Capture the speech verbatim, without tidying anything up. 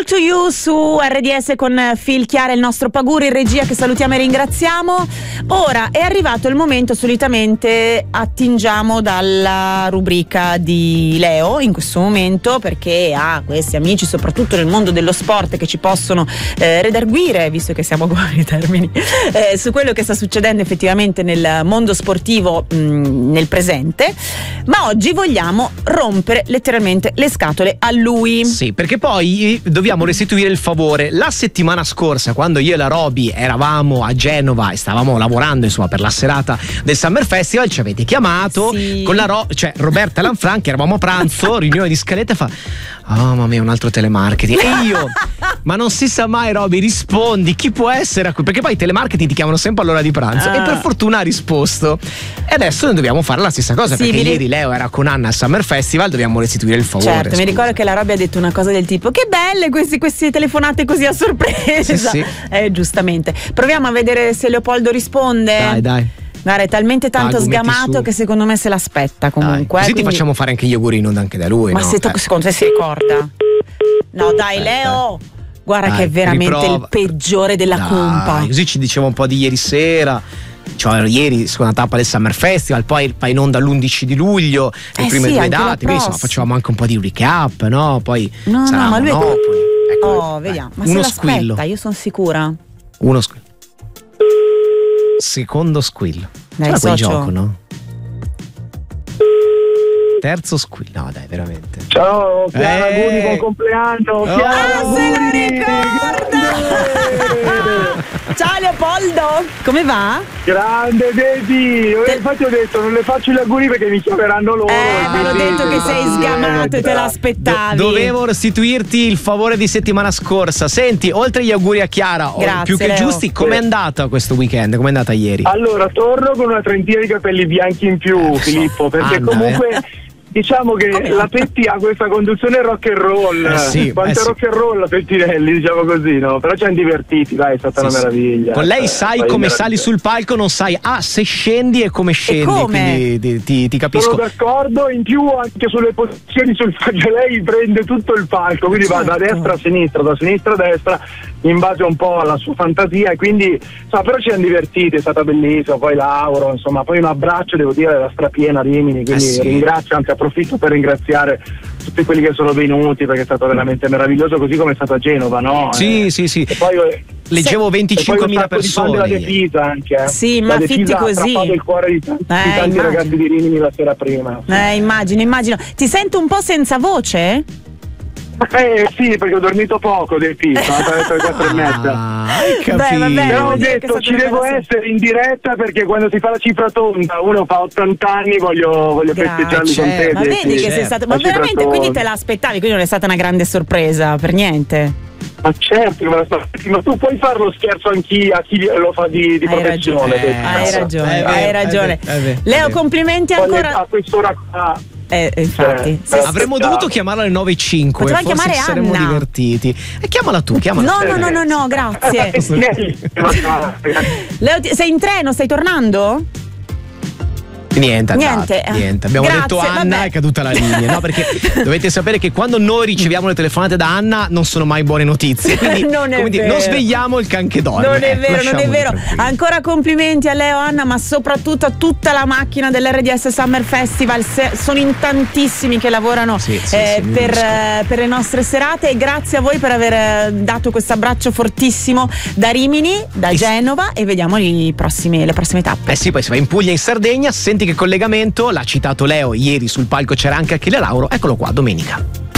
Call to You su R D S con Phil Chiara, il nostro Paguri in regia, che salutiamo e ringraziamo. Ora è arrivato il momento, solitamente attingiamo dalla rubrica di Leo in questo momento, perché ha questi amici soprattutto nel mondo dello sport che ci possono eh, redarguire, visto che siamo qua nei termini, eh, su quello che sta succedendo effettivamente nel mondo sportivo mh, nel presente. Ma oggi vogliamo rompere letteralmente le scatole a lui. Sì, perché poi dobbiamo restituire il favore. La settimana scorsa, quando io e la Roby eravamo a Genova e stavamo lavorando insomma per la serata del Summer Festival, ci avete chiamato, sì. con la Ro- cioè Roberta Lanfranchi, eravamo a pranzo, riunione di scaletta, fa oh mamma mia, un altro telemarketing. E io, ma non si sa mai, Roby, rispondi, chi può essere a cui? Perché poi i telemarketing ti chiamano sempre all'ora di pranzo. Ah. E per fortuna ha risposto. E adesso noi dobbiamo fare la stessa cosa, Sì, perché mi ri- ieri Leo era con Anna al Summer Festival, dobbiamo restituire il favore. Certo, mi scusa. ricordo che la Roby ha detto una cosa del tipo: che belle questi, queste telefonate così a sorpresa. Sì, sì. Eh, giustamente. Proviamo a vedere se Leopoldo risponde. Dai, dai. Guarda, è talmente tanto Dai, metti sgamato su. che secondo me se l'aspetta comunque. Dai, eh, così quindi- ti facciamo fare anche gli auguri, non anche da lui. Ma no? se to- Eh. secondo te si ricorda? No, dai, Eh, Leo. Guarda Dai, che è veramente riprova. il peggiore della Dai, compa. Così ci diceva un po' di ieri sera. Cioè, ieri seconda tappa del Summer Festival, poi va in onda l'undici di luglio, le Eh prime sì, due anche la date, quindi insomma prossima. facevamo anche un po' di recap, no? Poi No, sarà no, ma lui è- Monopoli. Ecco, Oh, dai, vediamo. Ma uno se l'aspetta, squillo. io sono sicura. Uno squillo. Secondo squillo. Dai, C'era quel socio. gioco, no? Terzo squillo. No, dai, veramente. Ciao, Chiara, Eh. auguri, buon compleanno. Oh. Chiara, Ah, se lo auguri. ricorda! Ciao Leopoldo, come va? Grande, vedi. Io infatti ho detto non le faccio gli auguri perché mi chiameranno loro. Eh, ma l'ho quindi- detto che sei sgamato e te l'aspettavi. Do- dovevo restituirti il favore di settimana scorsa. Senti, oltre agli auguri a Chiara, o Grazie, più che Leo. giusti, com'è andata questo weekend? Com'è andata ieri? Allora, torno con una trentina di capelli bianchi in più, Filippo, perché Anna, comunque eh. diciamo che Come? la Petti ha questa conduzione rock and roll. Eh sì, Quanto eh sì. rock and roll la Pettinelli, diciamo così, no? Però ci hanno divertiti, dai, è stata Sì, una sì. meraviglia. Con lei Eh, sai poi come meraviglia. sali sul palco, non sai ah se scendi e come scendi, come? quindi ti, ti- ti capisco. Sono d'accordo, in più anche sulle posizioni sul palco lei prende tutto il palco, quindi va da Certo. destra a sinistra, da sinistra a destra, in base un po' alla sua fantasia, e quindi insomma, però ci hanno divertiti, è stata bellissima, poi Lauro, insomma, poi un abbraccio, devo dire, era strapiena Rimini, quindi Eh sì. ringrazio, anzi approfitto per ringraziare tutti quelli che sono venuti, perché è stato veramente meraviglioso, così come è stato a Genova, no? Sì, Eh, sì, sì. E poi eh, Leggevo e poi venticinquemila un sacco di fan della persone. De Pisa anche, eh. Sì, La ma De fitti Pisa ha così. strappato il cuore di tanti, di Eh, tanti immagino. ragazzi di Rimini la sera prima. Eh, immagino, immagino. Ti sento un po' senza voce? Eh sì, perché ho dormito poco del pizza, sono alle quattro e mezza. Ah, hai Beh, vabbè, capito. Però ho vuol dire che è detto stata ci una devo bella essere in diretta, perché quando si fa la cifra tonda, uno fa ottanta anni, voglio, voglio Grazie. festeggiarli con te. Certo. Ma sì, vedi sì. che sei stato. Ma La cifra veramente, quindi tonda. te l'aspettavi, quindi non è stata una grande sorpresa per niente. Ma certo che me la sto- ma tu puoi fare lo scherzo anche a chi lo fa di, di Hai protezione. ragione, del hai cazzo. ragione, È vero, hai è ragione. vero, è vero, è Leo, vero. complimenti Poi ancora. a quest'ora qua. Eh, infatti. Cioè, Sì, sì. Avremmo dovuto chiamarla alle nove e cinque. Potevamo Forse chiamare ci saremmo Anna. divertiti. E chiamala tu, chiamala No, tu. no, no, no, no, grazie. Leo, ti- sei in treno? Stai tornando? Niente, è Niente, andato, eh. niente. Abbiamo Grazie, detto Anna, vabbè. è caduta la linea, no? Perché dovete sapere che quando noi riceviamo le telefonate da Anna non sono mai buone notizie. Quindi Non è come dire, vero. non svegliamo il can che dorme. Non è Ecco, vero, non è lasciamoli vero. tranquilli. Ancora complimenti a Leo, Anna, ma soprattutto a tutta la macchina dell'R D S Summer Festival. Se- sono in tantissimi che lavorano Sì, sì, eh, sì, mi per, unisco. eh, per le nostre serate, e grazie a voi per aver eh, dato questo abbraccio fortissimo da Rimini, da E s- Genova, e vediamo i prossimi- le prossime tappe. Eh sì, poi si va in Puglia, in Sardegna, senti che collegamento, l'ha citato Leo, ieri sul palco c'era anche Achille Lauro, eccolo qua, domenica.